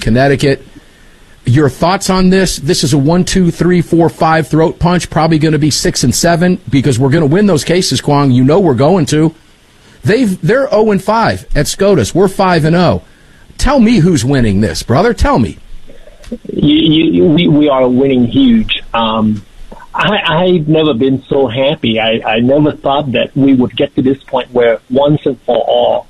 Connecticut. Your thoughts on this? This is a 1, 2, 3, 4, 5 throat punch, probably going to be 6 and 7 because we're going to win those cases, Kwong. You know we're going to. They're 0-5 at SCOTUS. We're 5-0. Tell me who's winning this, brother. Tell me. We are winning huge. I've never been so happy. I never thought that we would get to this point where once and for all,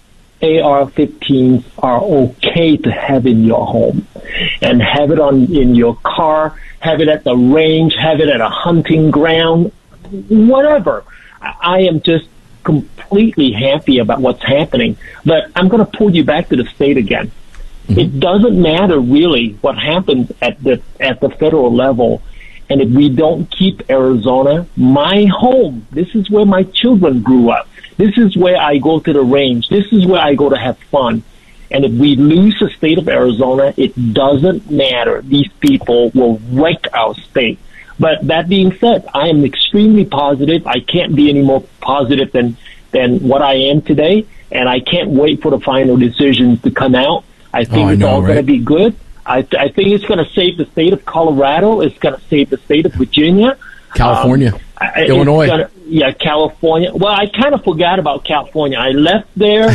AR-15s are okay to have in your home and have it in your car, have it at the range, have it at a hunting ground, whatever. I am just completely happy about what's happening. But I'm going to pull you back to the state again. Mm-hmm. It doesn't matter really what happens at the federal level. And if we don't keep Arizona, my home, this is where my children grew up. This is where I go to the range. This is where I go to have fun. And if we lose the state of Arizona, it doesn't matter. These people will wreck our state. But that being said, I am extremely positive. I can't be any more positive than what I am today. And I can't wait for the final decisions to come out. I think it's all going to be good. I think it's going to save the state of Colorado. It's going to save the state of Virginia. California. Illinois. California. Well, I kind of forgot about California. I left there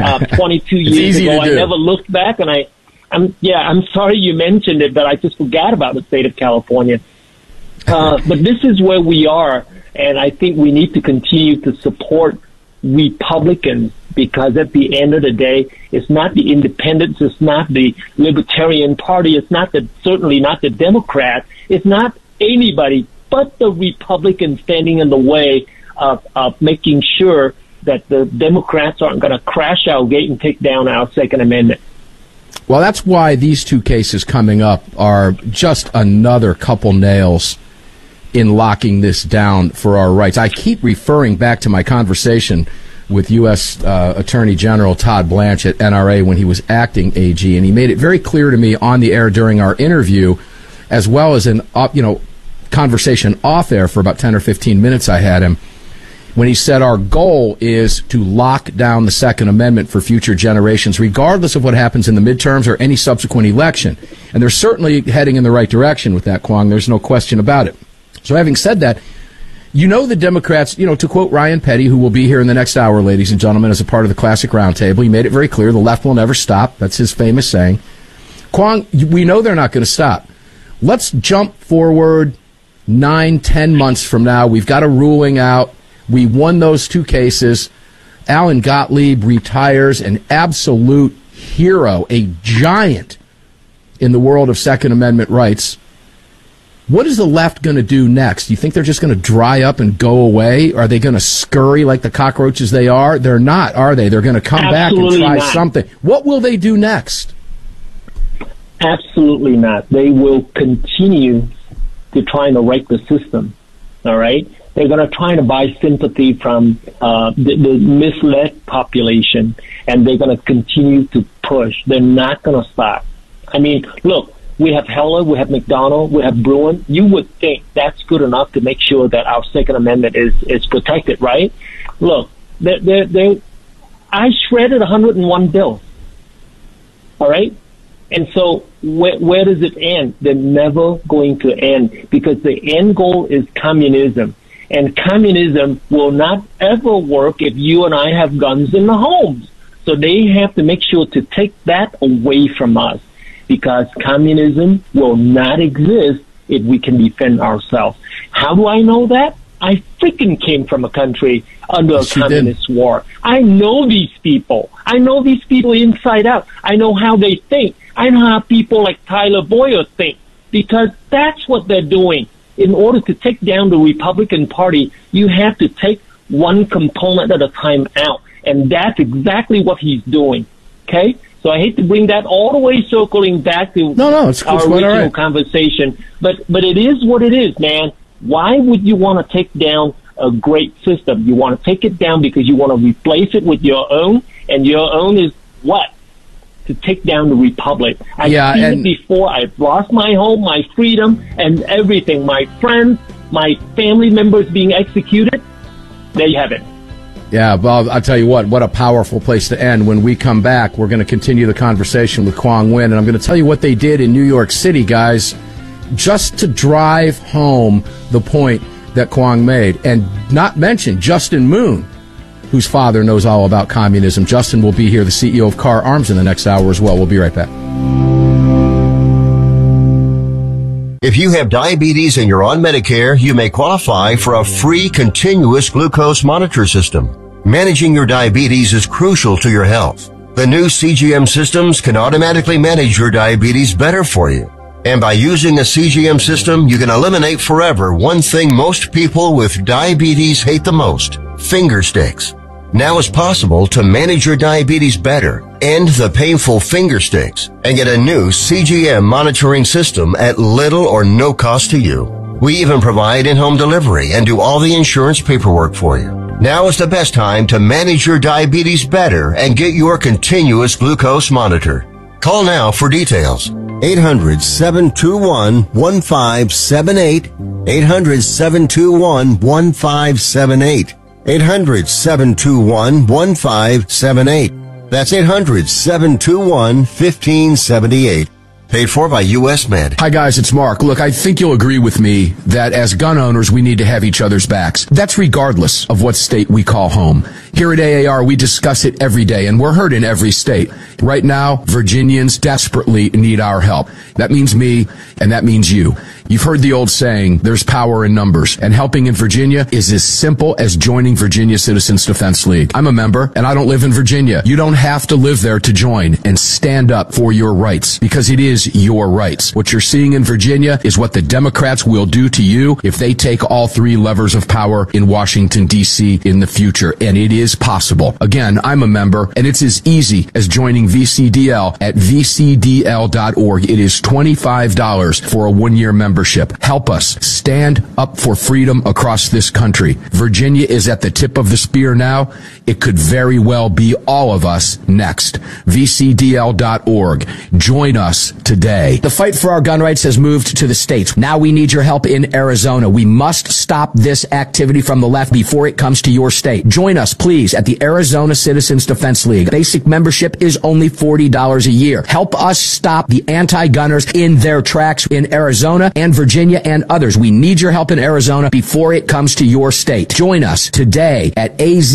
22 years ago. I never looked back, and I'm sorry you mentioned it, but I just forgot about the state of California. But this is where we are, and I think we need to continue to support Republicans because at the end of the day, it's not the independents, it's not the Libertarian Party, it's certainly not the Democrats, it's not anybody but the Republicans standing in the way of making sure that the Democrats aren't going to crash our gate and take down our Second Amendment. Well, that's why these two cases coming up are just another couple nails in locking this down for our rights. I keep referring back to my conversation with U.S. Attorney General Todd Blanche at NRA when he was acting AG, and he made it very clear to me on the air during our interview, as well as an conversation off air for about 10 or 15 minutes I had him, when he said our goal is to lock down the Second Amendment for future generations, regardless of what happens in the midterms or any subsequent election. And they're certainly heading in the right direction with that, Kwong. There's no question about it. So having said that, the Democrats, to quote Ryan Petty, who will be here in the next hour, ladies and gentlemen, as a part of the Classic Roundtable, he made it very clear the left will never stop. That's his famous saying. Kwong, we know they're not going to stop. Let's jump forward 9-10 months from now. We've got a ruling out. We won those two cases. Alan Gottlieb retires, an absolute hero, a giant in the world of Second Amendment rights. What is the left going to do next? Do you think they're just going to dry up and go away? Are they going to scurry like the cockroaches they are? They're not, are they? They're going to come back and try something. What will they do next? Absolutely not. They will continue to try to wreck the system, all right? They're going to try to buy sympathy from the misled population, and they're going to continue to push. They're not going to stop. I mean, look, we have Heller, we have McDonald, we have Bruen. You would think that's good enough to make sure that our Second Amendment is protected, right? Look, I shredded 101 bills, all right? And so where does it end? They're never going to end because the end goal is communism. And communism will not ever work if you and I have guns in the homes. So they have to make sure to take that away from us because communism will not exist if we can defend ourselves. How do I know that? I freaking came from a country under a communist war. I know these people. I know these people inside out. I know how they think. I know how people like Tyler Boyer think because that's what they're doing. In order to take down the Republican Party, you have to take one component at a time out. And that's exactly what he's doing. Okay? So I hate to bring that all the way circling back to it's our original conversation. But it is what it is, man. Why would you want to take down a great system? You want to take it down because you want to replace it with your own. And your own is what? To take down the republic. I've seen it before. I've lost my home, my freedom, and everything. My friends, my family members being executed. There you have it. Yeah, Bob, I'll tell you what a powerful place to end. When we come back, we're going to continue the conversation with Quang Nguyen, and I'm going to tell you what they did in New York City, guys, just to drive home the point that Quang made, and not mention Justin Moon, whose father knows all about communism. Justin will be here, the CEO of Car Arms, in the next hour as well. We'll be right back. If you have diabetes and you're on Medicare, you may qualify for a free continuous glucose monitor system. Managing your diabetes is crucial to your health. The new CGM systems can automatically manage your diabetes better for you. And by using a CGM system, you can eliminate forever one thing most people with diabetes hate the most: finger sticks. Now it's possible to manage your diabetes better, end the painful finger sticks, and get a new CGM monitoring system at little or no cost to you. We even provide in-home delivery and do all the insurance paperwork for you. Now is the best time to manage your diabetes better and get your continuous glucose monitor. Call now for details. 800-721-1578. 800-721-1578. 800-721-1578. That's 800-721-1578. Paid for by U.S. Med. Hi, guys, it's Mark. Look, I think you'll agree with me that as gun owners, we need to have each other's backs. That's regardless of what state we call home. Here at AAR, we discuss it every day, and we're heard in every state. Right now, Virginians desperately need our help. That means me, and that means you. You've heard the old saying, there's power in numbers, and helping in Virginia is as simple as joining Virginia Citizens Defense League. I'm a member, and I don't live in Virginia. You don't have to live there to join and stand up for your rights, because it is your rights. What you're seeing in Virginia is what the Democrats will do to you if they take all three levers of power in Washington, D.C. in the future, and it is possible. Again, I'm a member, and it's as easy as joining VCDL at vcdl.org. It is $25 for a one-year membership. Help us stand up for freedom across this country. Virginia is at the tip of the spear now. It could very well be all of us next. vcdl.org. Join us today. The fight for our gun rights has moved to the states. Now we need your help in Arizona. We must stop this activity from the left before it comes to your state. Join us, please, at the Arizona Citizens Defense League. Basic membership is only $40 a year. Help us stop the anti-gunners in their tracks in Arizona and Virginia and others. We need your help in Arizona before it comes to your state. Join us today at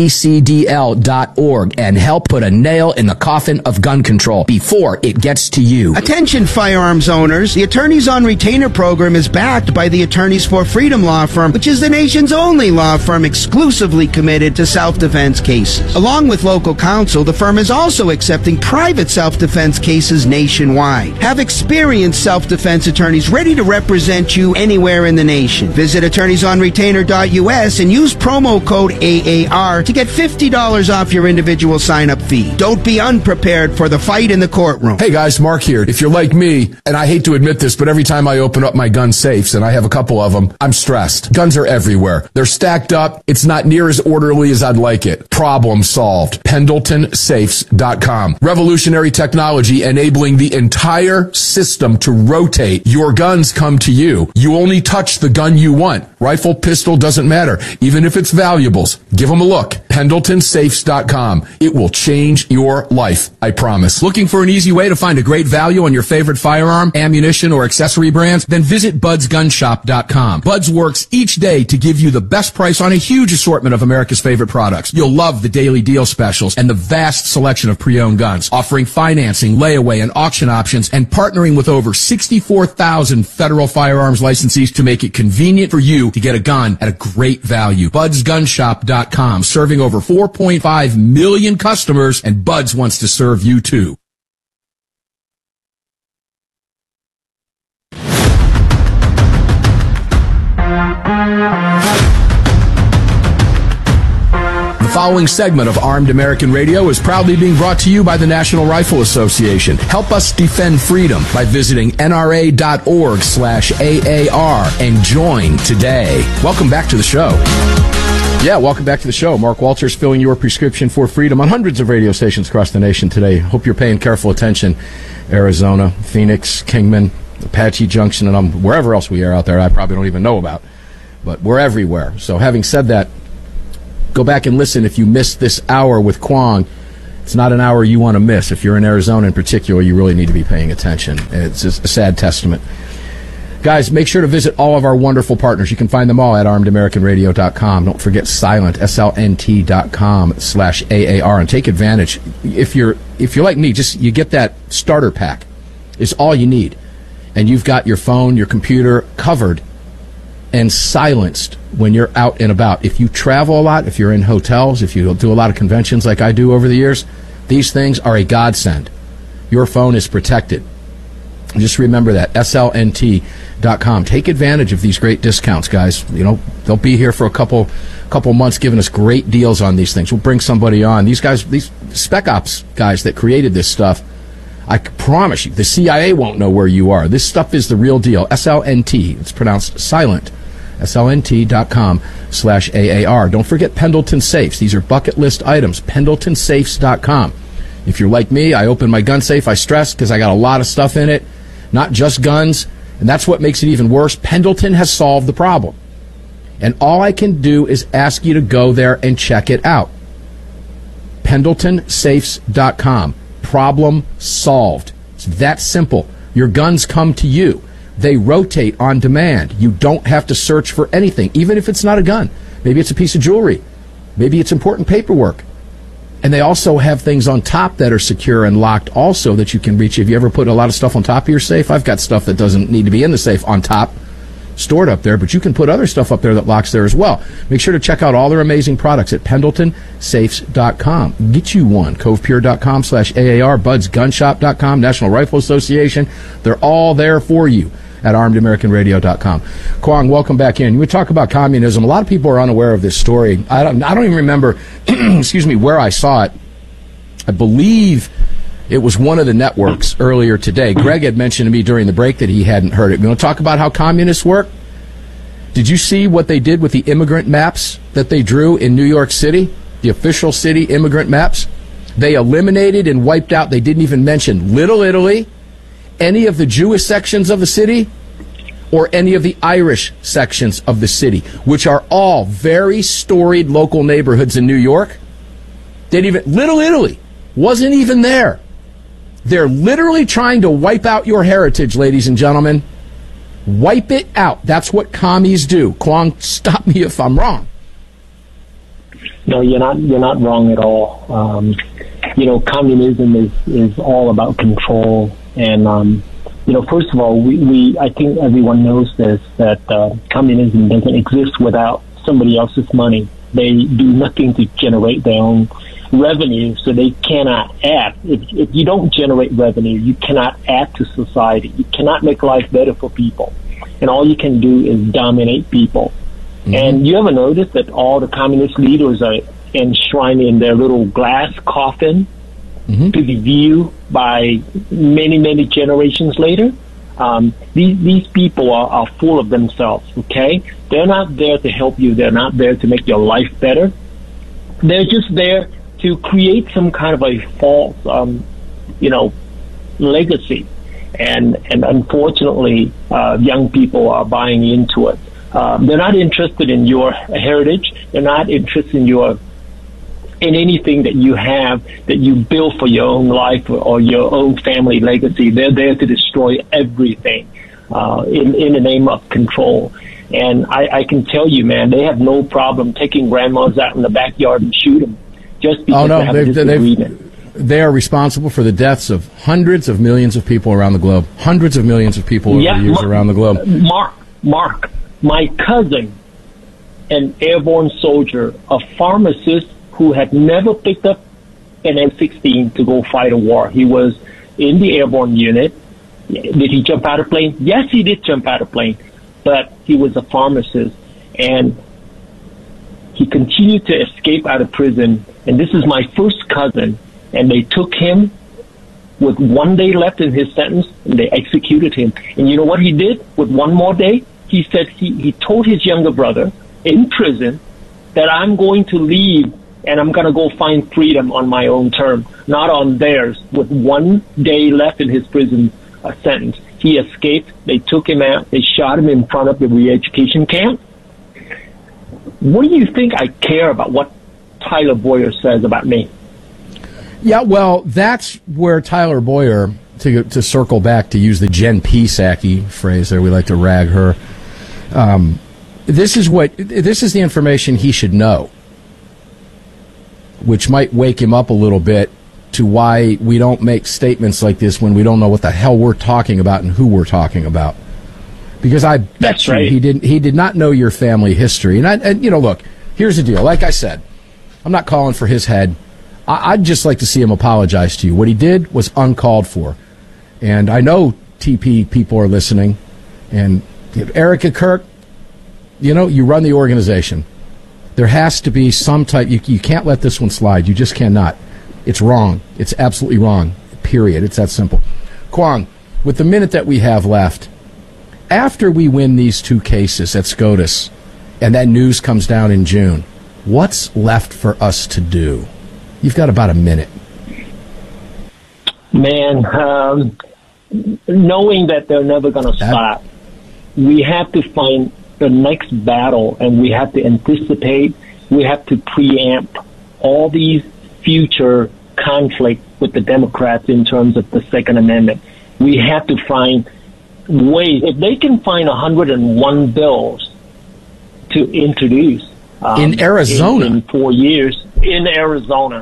azcdl.org and help put a nail in the coffin of gun control before it gets to you. Attention firearms owners, the Attorneys on Retainer program is backed by the Attorneys for Freedom law firm, which is the nation's only law firm exclusively committed to self-defense cases. Along with local counsel, the firm is also accepting private self-defense cases nationwide. Have experienced self-defense attorneys ready to represent you anywhere in the nation. Visit attorneysonretainer.us and use promo code AAR to get $50 off your individual sign-up fee. Don't be unprepared for the fight in the courtroom. Hey guys, Mark here. If you're like me, and I hate to admit this, but every time I open up my gun safes, and I have a couple of them, I'm stressed. Guns are everywhere. They're stacked up. It's not near as orderly as I'd like it. Problem solved. PendletonSafes.com. Revolutionary technology enabling the entire system to rotate. Your guns come to you. You only touch the gun you want. Rifle, pistol, doesn't matter. Even if it's valuables. Give them a look. PendletonSafes.com. It will change your life. I promise. Looking for an easy way to find a great value on your favorite firearm, ammunition, or accessory brands? Then visit BudsGunShop.com. Buds works each day to give you the best price on a huge assortment of America's favorite products. You'll love the daily deal specials and the vast selection of pre-owned guns, offering financing, layaway, and auction options, and partnering with over 64,000 federal firearms licensees to make it convenient for you to get a gun at a great value. BudsGunShop.com, serving over 4.5 million customers, and Buds wants to serve you too. The following segment of Armed American Radio is proudly being brought to you by the National Rifle Association. Help us defend freedom by visiting nra.org/AAR and join today. Welcome back to the show. Yeah, welcome back to the show. Mark Walters filling your prescription for freedom on hundreds of radio stations across the nation today. Hope you're paying careful attention. Arizona, Phoenix, Kingman, Apache Junction, and wherever else we are out there I probably don't even know about. But we're everywhere. So having said that, Go back and listen if you missed this hour with Kwong. It's not an hour you want to miss. If you're in Arizona in particular, you really need to be paying attention. It's just a sad testament. Guys, make sure to visit all of our wonderful partners. You can find them all at armedamericanradio.com. Don't forget Silent, slnt.com/AAR, and take advantage. If you're like me, you get that starter pack. It's all you need. And you've got your phone, your computer covered and silenced when you're out and about. If you travel a lot, if you're in hotels, if you do a lot of conventions like I do over the years, these things are a godsend. Your phone is protected. Just remember that, slnt.com. Take advantage of these great discounts, guys. You know, they'll be here for a couple months giving us great deals on these things. We'll bring somebody on. These guys, these Spec Ops guys that created this stuff, I promise you, the CIA won't know where you are. This stuff is the real deal. SLNT, it's pronounced silent. slnt.com/AAR. Don't forget Pendleton Safes. These are bucket list items. PendletonSafes.com. If you're like me, I open my gun safe, I stress, because I got a lot of stuff in it. Not just guns, and that's what makes it even worse. Pendleton has solved the problem. And all I can do is ask you to go there and check it out. PendletonSafes.com. Problem solved. It's that simple. Your guns come to you. They rotate on demand. You don't have to search for anything, even if it's not a gun. Maybe it's a piece of jewelry. Maybe it's important paperwork. And they also have things on top that are secure and locked also that you can reach. Have you ever put a lot of stuff on top of your safe? I've got stuff that doesn't need to be in the safe on top, stored up there, but you can put other stuff up there that locks there as well. Make sure to check out all their amazing products at PendletonSafes.com. Get you one. CovePure.com/AAR, BudsGunShop.com, National Rifle Association. They're all there for you at ArmedAmericanRadio.com. Kwong, welcome back in. We talk about communism. A lot of people are unaware of this story. I don't even remember, excuse me, where I saw it. I believe it was one of the networks earlier today. Greg had mentioned to me during the break that he hadn't heard it. You want to talk about how communists work? Did you see what they did with the immigrant maps that they drew in New York City? The official city immigrant maps? They eliminated and wiped out, they didn't even mention Little Italy, any of the Jewish sections of the city, or any of the Irish sections of the city, which are all very storied local neighborhoods in New York. Little Italy wasn't even there. They're literally trying to wipe out your heritage, ladies and gentlemen. Wipe it out. That's what commies do. Kwong, stop me if I'm wrong. No, you're not wrong at all. Communism is all about control. And, first of all, I think everyone knows this, that communism doesn't exist without somebody else's money. They do nothing to generate their own revenue, so they cannot add. If you don't generate revenue, you cannot add to society. You cannot make life better for people. And all you can do is dominate people. Mm-hmm. And you ever notice that all the communist leaders are enshrined in their little glass coffin, mm-hmm, to be viewed by many, many generations later? These people are full of themselves, okay? They're not there to help you. They're not there to make your life better. They're just there to create some kind of a false, legacy. And unfortunately, young people are buying into it. They're not interested in your heritage. They're not interested in anything that you have, that you build for your own life or your own family legacy. They're there to destroy everything in the name of control. And I can tell you, man, they have no problem taking grandmas out in the backyard and shoot them just because they have a disagreement. They are responsible for the deaths of hundreds of millions of people around the globe. Hundreds of millions of people over the years around the globe. Mark, my cousin, an airborne soldier, a pharmacist who had never picked up an M16 to go fight a war. He was in the airborne unit. Did he jump out of plane? Yes, he did jump out of plane, but he was a pharmacist, and he continued to escape out of prison. And this is my first cousin, and they took him with 1 day left in his sentence, and they executed him. And you know what he did with one more day? He said he told his younger brother in prison that I'm going to leave and I'm going to go find freedom on my own term, not on theirs. With 1 day left in his prison sentence, he escaped. They took him out. They shot him in front of the re-education camp. What do you think I care about what Tyler Boyer says about me. Yeah, well, that's where Tyler Boyer, to circle back, to use the Jen Psaki phrase there, we like to rag her. This is the information he should know, which might wake him up a little bit to why we don't make statements like this when we don't know what the hell we're talking about and who we're talking about. Because I bet you he did not know your family history. And look, here's the deal. Like I said, I'm not calling for his head. I'd just like to see him apologize to you. What he did was uncalled for. And I know TP people are listening. And Erica Kirk, you run the organization. There has to be some type. You can't let this one slide. You just cannot. It's wrong. It's absolutely wrong. Period. It's that simple. Kwong, with the minute that we have left, after we win these 2 cases at SCOTUS and that news comes down in June, what's left for us to do? You've got about a minute. Man, knowing that they're never going to stop, we have to find the next battle, and we have to anticipate, we have to preempt all these future conflict with the Democrats in terms of the Second Amendment. We have to find ways. If they can find 101 bills to introduce in Arizona in 4 years in Arizona,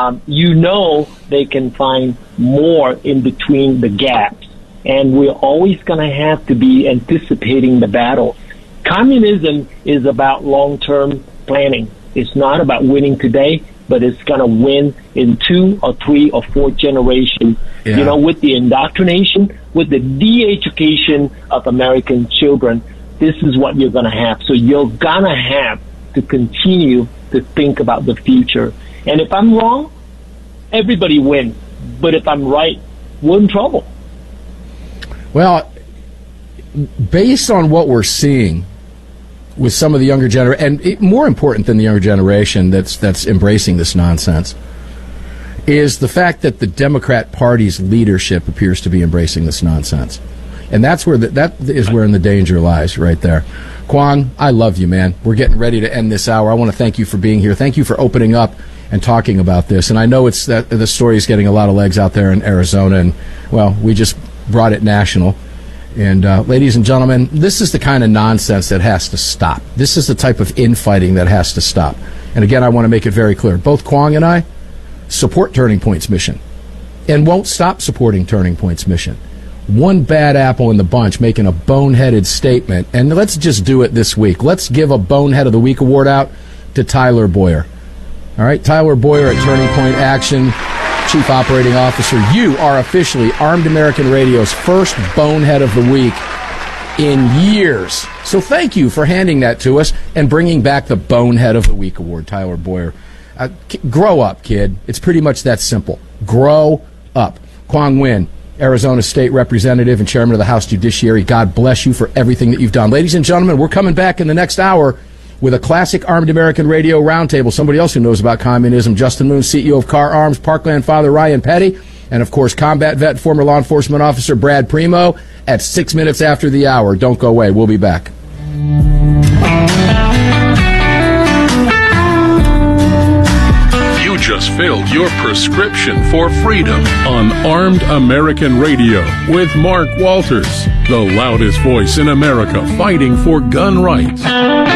they can find more in between the gaps. And we're always going to have to be anticipating the battle. Communism is about long-term planning. It's not about winning today, but it's going to win in 2 or 3 or 4 generations. Yeah. With the indoctrination, with the de-education of American children, this is what you're going to have. So you're going to have to continue to think about the future. And if I'm wrong, everybody wins. But if I'm right, we're in trouble. Well, based on what we're seeing with some of the younger generation, and more important than the younger generation that's embracing this nonsense, is the fact that the Democrat Party's leadership appears to be embracing this nonsense. And that is where the danger lies right there. Kwong, I love you, man. We're getting ready to end this hour. I want to thank you for being here. Thank you for opening up and talking about this. And I know it's that the story is getting a lot of legs out there in Arizona, and, well, we just brought it national. And, ladies and gentlemen, this is the kind of nonsense that has to stop. This is the type of infighting that has to stop. And, again, I want to make it very clear. Both Kwong and I support Turning Point's mission and won't stop supporting Turning Point's mission. One bad apple in the bunch making a boneheaded statement, and let's just do it this week. Let's give a Bonehead of the Week award out to Tyler Boyer. All right, Tyler Boyer at Turning Point Action, Chief Operating Officer. You are officially Armed American Radio's first Bonehead of the Week in years. So thank you for handing that to us and bringing back the Bonehead of the Week award, Tyler Boyer. Grow up, kid. It's pretty much that simple. Grow up. Kwong Nguyen, Arizona State Representative and Chairman of the House Judiciary, God bless you for everything that you've done. Ladies and gentlemen, we're coming back in the next hour with a classic Armed American Radio roundtable. Somebody else who knows about communism, Justin Moon, CEO of Car Arms, Parkland Father Ryan Petty, and, of course, combat vet, former law enforcement officer Brad Primo at 6 minutes after the hour. Don't go away. We'll be back. Just filled your prescription for freedom on Armed American Radio with Mark Walters, the loudest voice in America fighting for gun rights.